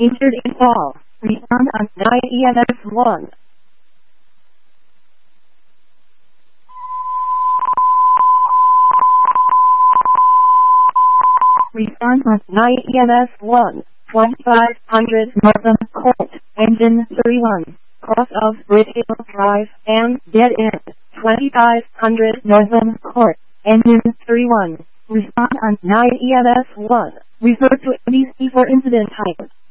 Injured in fall. Respond on 9 EMS 1. Respond on 9 EMS 1. 2500 Northern Court. Engine 31. Cross of Bridgehill Drive and dead end. 2500 Northern Court. Engine 31. Respond on 9 EMS 1. Refer to ABC for incident type.